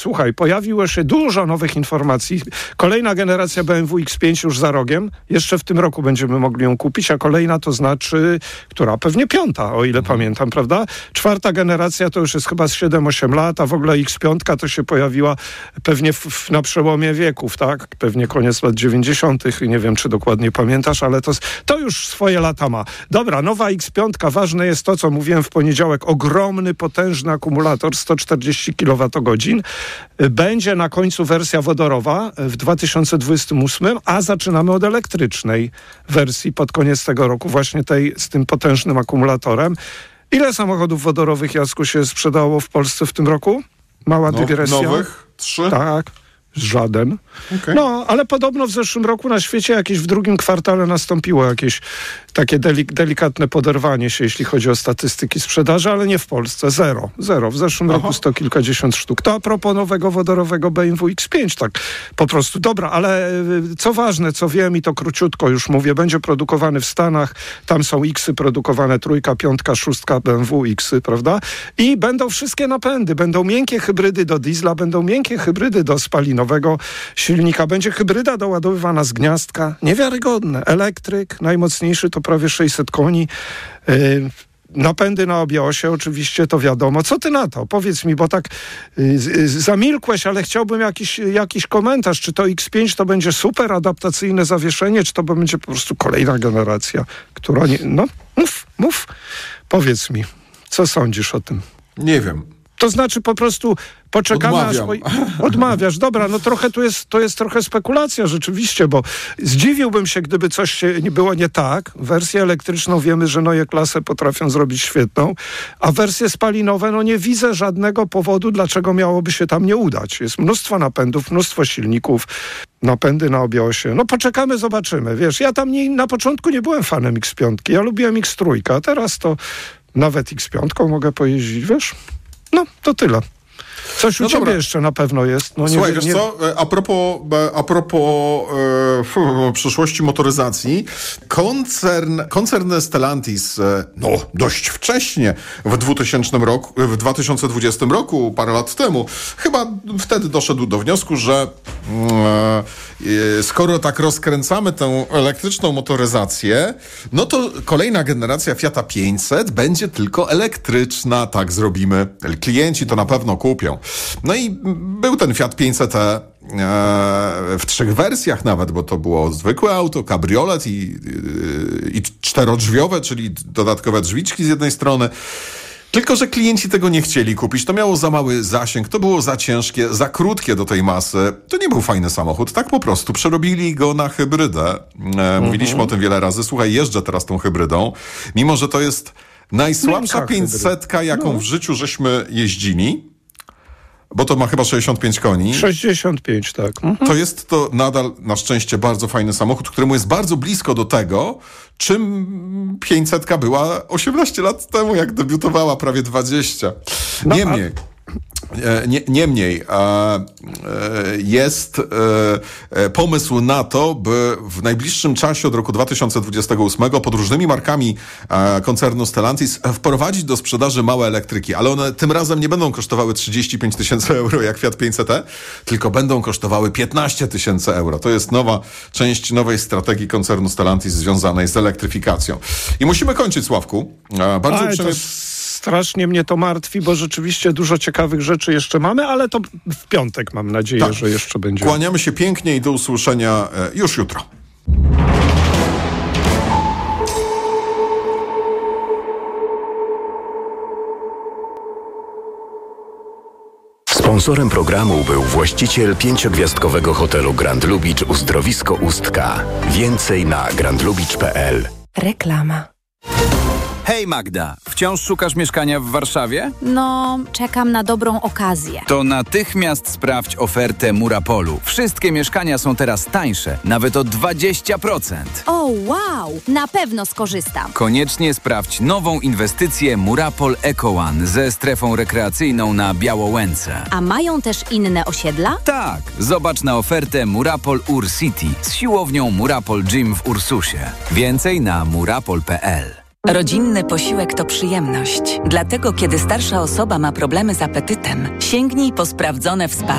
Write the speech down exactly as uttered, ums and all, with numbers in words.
Słuchaj, pojawiło się dużo nowych informacji. Kolejna generacja B M W X pięć już za rogiem. Jeszcze w tym roku będziemy mogli ją kupić, a kolejna to znaczy, która? Pewnie piąta, o ile mhm. pamiętam, prawda? Czwarta generacja to już jest chyba z siedem osiem lat, a w ogóle X pięć to się pojawiła pewnie w, w, na przełomie wieków, tak? Pewnie koniec lat dziewięćdziesiątych. Nie wiem, czy dokładnie pamiętasz, ale to, to już swoje lata ma. Dobra, nowa X pięć. Ważne jest to, co mówiłem w poniedziałek. Ogromny, potężny akumulator, sto czterdzieści kilowatogodzin. Będzie na końcu wersja wodorowa w dwa tysiące dwudziestym ósmym, a zaczynamy od elektrycznej wersji pod koniec tego roku, właśnie tej z tym potężnym akumulatorem. Ile samochodów wodorowych, Jacku, się sprzedało w Polsce w tym roku? Mała no, dygresja. Nowych? Trzy? Tak. Żaden. Okay. No, ale podobno w zeszłym roku na świecie jakieś w drugim kwartale nastąpiło jakieś takie delik- delikatne poderwanie się, jeśli chodzi o statystyki sprzedaży, ale nie w Polsce. Zero. Zero. W zeszłym Aha. roku sto kilkadziesiąt sztuk. To a propos nowego wodorowego B M W X pięć, tak po prostu. Dobra, ale co ważne, co wiem i to króciutko już mówię, będzie produkowany w Stanach. Tam są X-y produkowane, trójka, piątka, szóstka B M W X-y, prawda? I będą wszystkie napędy. Będą miękkie hybrydy do diesla, będą miękkie hybrydy do spalinowych nowego silnika. Będzie hybryda doładowywana z gniazdka. Niewiarygodne. Elektryk, najmocniejszy to prawie sześćset koni. Yy, napędy na obie osie, oczywiście, to wiadomo. Co ty na to? Powiedz mi, bo tak yy, zamilkłeś, ale chciałbym jakiś, jakiś komentarz. Czy to X pięć to będzie super adaptacyjne zawieszenie, czy to będzie po prostu kolejna generacja, która nie... No, mów, mów. Powiedz mi, co sądzisz o tym? Nie wiem. To znaczy po prostu poczekamy Odmawiam. aż... Po... Odmawiasz, dobra, no trochę tu jest, to jest trochę spekulacja rzeczywiście, bo zdziwiłbym się, gdyby coś się nie było nie tak. Wersję elektryczną wiemy, że Neue Klasse potrafią zrobić świetną, a wersje spalinowe, no nie widzę żadnego powodu, dlaczego miałoby się tam nie udać. Jest mnóstwo napędów, mnóstwo silników, napędy na obie osie. No poczekamy, zobaczymy. Wiesz, ja tam nie, na początku nie byłem fanem X pięć, ja lubiłem X trzy, a teraz to nawet X pięć mogę pojeździć, wiesz? No, to tyle. Coś u no ciebie dobra. jeszcze na pewno jest. No, nie, Słuchaj, nie, wiesz co, a propos, a propos e, przyszłości motoryzacji, koncern, koncern Stellantis, e, no dość wcześnie, w dwutysięcznym roku, w dwa tysiące dwudziestym roku, parę lat temu, chyba wtedy doszedł do wniosku, że e, e, skoro tak rozkręcamy tę elektryczną motoryzację, no to kolejna generacja Fiata pięćset będzie tylko elektryczna, tak zrobimy. Klienci to na pewno kupią. No i był ten Fiat pięćset e, w trzech wersjach nawet, bo to było zwykłe auto, kabriolet i, i, i czterodrzwiowe, czyli dodatkowe drzwiczki z jednej strony. Tylko że klienci tego nie chcieli kupić. To miało za mały zasięg, to było za ciężkie, za krótkie do tej masy. To nie był fajny samochód. Tak po prostu przerobili go na hybrydę. E, mówiliśmy mhm. o tym wiele razy. Słuchaj, jeżdżę teraz tą hybrydą. Mimo że to jest najsłabsza pięćsetka, jaką no. w życiu żeśmy jeździli. Bo to ma chyba sześćdziesiąt pięć koni. sześćdziesiąt pięć, tak. Mhm. To jest to nadal, na szczęście, bardzo fajny samochód, któremu jest bardzo blisko do tego, czym pięćsetka była osiemnaście lat temu, jak debiutowała, prawie dwadzieścia. No, Niemniej... A... Nie, niemniej jest pomysł na to, by w najbliższym czasie od roku dwa tysiące dwudziestego ósmego pod różnymi markami koncernu Stellantis wprowadzić do sprzedaży małe elektryki, ale one tym razem nie będą kosztowały trzydzieści pięć tysięcy euro jak Fiat pięćset e, tylko będą kosztowały piętnaście tysięcy euro. To jest nowa część nowej strategii koncernu Stellantis związanej z elektryfikacją. I musimy kończyć, Sławku. Bardzo Ale uprzejmie... Strasznie mnie to martwi, bo rzeczywiście dużo ciekawych rzeczy jeszcze mamy, ale to w piątek mam nadzieję, tak. że jeszcze będzie. Kłaniamy się pięknie i do usłyszenia już jutro. Sponsorem programu był właściciel pięciogwiazdkowego hotelu Grand Lubicz Uzdrowisko Ustka. Więcej na grand lubicz kropka p l. Reklama. Hej Magda, wciąż szukasz mieszkania w Warszawie? No, czekam na dobrą okazję. To natychmiast sprawdź ofertę Murapolu. Wszystkie mieszkania są teraz tańsze, nawet o dwadzieścia procent. O, wow! Na pewno skorzystam. Koniecznie sprawdź nową inwestycję Murapol Eco One ze strefą rekreacyjną na Białołęce. A mają też inne osiedla? Tak, zobacz na ofertę Murapol Ur City z siłownią Murapol Gym w Ursusie. Więcej na murapol kropka p l. Rodzinny posiłek to przyjemność. Dlatego, kiedy starsza osoba ma problemy z apetytem, sięgnij po sprawdzone wsparcie.